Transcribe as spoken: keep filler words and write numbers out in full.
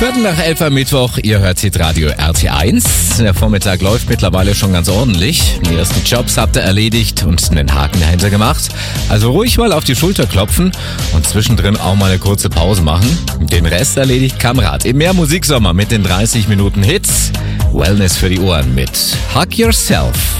Viertel nach elf am Mittwoch, ihr hört Hitradio R T eins. Der Vormittag läuft mittlerweile schon ganz ordentlich. Die ersten Jobs habt ihr erledigt und einen Haken dahinter gemacht. Also ruhig mal auf die Schulter klopfen und zwischendrin auch mal eine kurze Pause machen. Den Rest erledigt Kamrat im Mehr-Musiksommer mit den dreißig Minuten Hits. Wellness für die Ohren mit Hug Yourself.